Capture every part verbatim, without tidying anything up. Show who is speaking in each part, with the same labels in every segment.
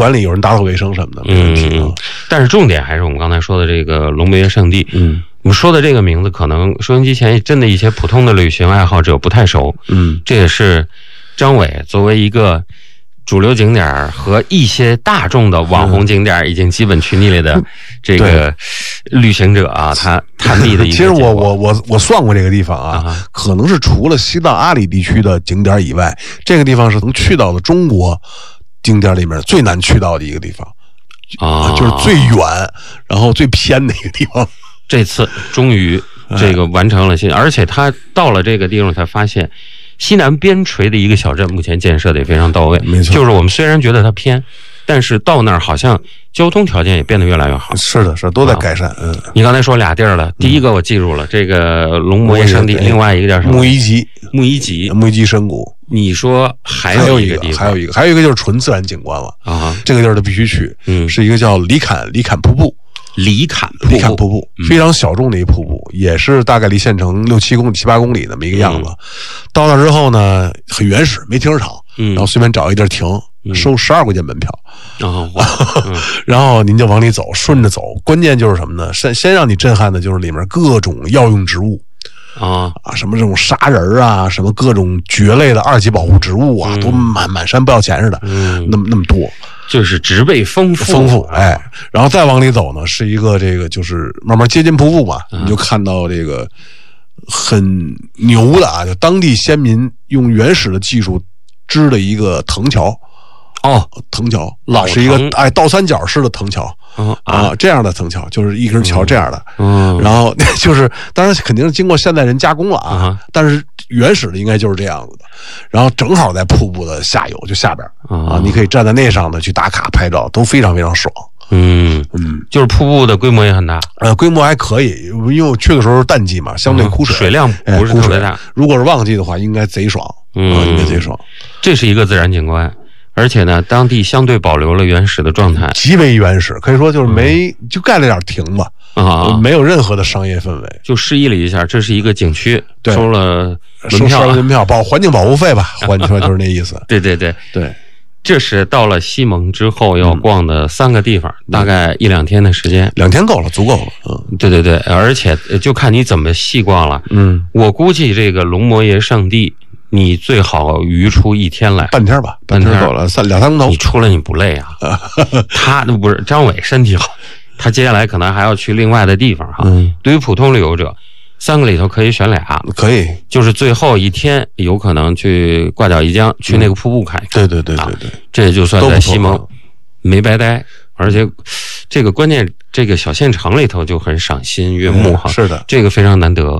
Speaker 1: 馆里有人打扫卫生什么的，没问题。
Speaker 2: 嗯，但是重点还是我们刚才说的这个龙伯爷圣地。
Speaker 1: 嗯，
Speaker 2: 我们说的这个名字，可能收音机前真的一些普通的旅行爱好者不太熟。
Speaker 1: 嗯，
Speaker 2: 这也是张伟作为一个主流景点和一些大众的网红景点已经基本去腻了的这个旅行者啊，他探秘的一个。
Speaker 1: 其实我我我我算过这个地方啊，
Speaker 2: 啊
Speaker 1: 可能是除了西藏阿里地区的景点以外，这个地方是能去到的中国景点里面最难去到的一个地方
Speaker 2: 啊，
Speaker 1: 就是最远，然后最偏的一个地方。
Speaker 2: 这次终于这个完成了新，而且他到了这个地方才发现。西南边陲的一个小镇，目前建设的也非常到位。
Speaker 1: 没错，
Speaker 2: 就是我们虽然觉得它偏，但是到那儿好像交通条件也变得越来越好。
Speaker 1: 是的，是的都在改善。啊、嗯，
Speaker 2: 你刚才说俩地儿了，第一个我记住了，这个龙伯爷圣地，另外一个叫什么？
Speaker 1: 木伊吉，
Speaker 2: 木伊吉，
Speaker 1: 木伊吉深谷。
Speaker 2: 你说还有一个地方，
Speaker 1: 还有一个，还有一个就是纯自然景观了
Speaker 2: 啊，
Speaker 1: 这个地儿的必须去。嗯，是一个叫里坎里坎瀑布。
Speaker 2: 里坎
Speaker 1: 里坎瀑布非常小众的一瀑布，嗯、也是大概离县城六七公里、七八公里那么一个样子。嗯、到那之后呢，很原始，没停车场，嗯、然后随便找一地儿停，嗯、收十二块钱门票。
Speaker 2: 哦嗯、
Speaker 1: 然后您就往里走，顺着走。关键就是什么呢？先先让你震撼的就是里面各种药用植物。
Speaker 2: 啊
Speaker 1: 啊，什么这种砂仁啊，什么各种蕨类的二级保护植物啊，嗯、都满满山不要钱似的，嗯，那么那么多，
Speaker 2: 就是植被丰富
Speaker 1: 丰富，哎，然后再往里走呢，是一个这个就是慢慢接近瀑布嘛，嗯、你就看到这个很牛的啊，就当地先民用原始的技术织的一个藤桥。
Speaker 2: 哦，
Speaker 1: 藤桥
Speaker 2: 老
Speaker 1: 是一个哎倒三角式的藤桥。
Speaker 2: 嗯、
Speaker 1: 啊，这样的藤桥就是一根桥这样的，
Speaker 2: 嗯，
Speaker 1: 然后就是当然肯定是经过现代人加工了啊，
Speaker 2: 嗯、
Speaker 1: 但是原始的应该就是这样子的，然后正好在瀑布的下游就下边、嗯、啊，你可以站在那上头去打卡拍照，都非常非常爽。
Speaker 2: 嗯嗯，就是瀑布的规模也很大，
Speaker 1: 呃，规模还可以，因为我去的时候是淡季嘛，相对枯水，
Speaker 2: 嗯、水量不是特别大、哎。
Speaker 1: 如果是旺季的话，应该贼爽，
Speaker 2: 嗯，
Speaker 1: 啊、应该贼爽。
Speaker 2: 这是一个自然景观。而且呢，当地相对保留了原始的状态，
Speaker 1: 极为原始，可以说就是没、嗯、就盖了点亭子
Speaker 2: 啊，
Speaker 1: 没有任何的商业氛围，
Speaker 2: 就示意了一下，这是一个景区，收了
Speaker 1: 门票，收了门票，保环境保护费吧，换句话就是那意思。
Speaker 2: 对对对
Speaker 1: 对，
Speaker 2: 这是到了西蒙之后要逛的三个地方，嗯、大概一两天的时间，
Speaker 1: 两天够了，足够了。
Speaker 2: 嗯，对对对，而且就看你怎么细逛了。
Speaker 1: 嗯，
Speaker 2: 我估计这个龙伯爷圣地。你最好余出一天来，
Speaker 1: 半天吧，
Speaker 2: 半天
Speaker 1: 够了，三两三个头。
Speaker 2: 你出来你不累啊？他不是张伟身体好，他接下来可能还要去另外的地方哈。嗯、对于普通旅游者，三个里头可以选俩，
Speaker 1: 可以，
Speaker 2: 就是最后一天有可能去挂角一江，去那个瀑布看一看。
Speaker 1: 对对对对对，
Speaker 2: 啊、这也就算在西蒙没白待，而且这个关键这个小县城里头就很赏心悦目哈、
Speaker 1: 嗯。是的，
Speaker 2: 这个非常难得。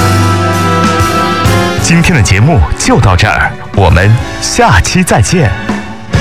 Speaker 3: 今天的节目就到这儿，我们下期再见。